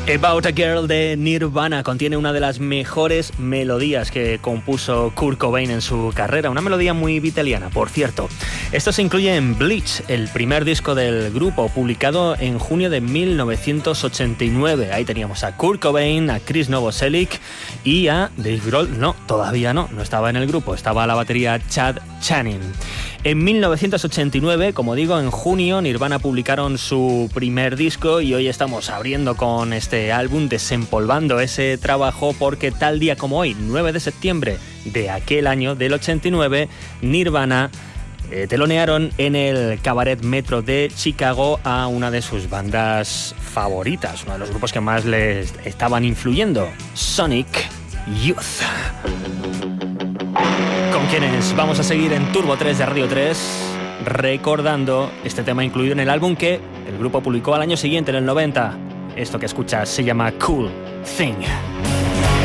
About a Girl de Nirvana contiene una de las mejores melodías que compuso Kurt Cobain en su carrera, una melodía muy beatleiana, por cierto. Esto se incluye en Bleach, el primer disco del grupo, publicado en junio de 1989. Ahí teníamos a Kurt Cobain, a Chris Novoselic y a Dave Grohl. No, todavía no estaba en el grupo, estaba a la batería Chad Channing. En 1989, como digo, en junio, Nirvana publicaron su primer disco y hoy estamos abriendo con este álbum, desempolvando ese trabajo, porque tal día como hoy, 9 de septiembre de aquel año, del 89, Nirvana telonearon en el Cabaret Metro de Chicago a una de sus bandas favoritas, uno de los grupos que más les estaban influyendo, Sonic Youth. Con quienes vamos a seguir en Turbo 3 de Radio 3, recordando este tema incluido en el álbum que el grupo publicó al año siguiente, en el 90. Esto que escuchas se llama Cool Thing.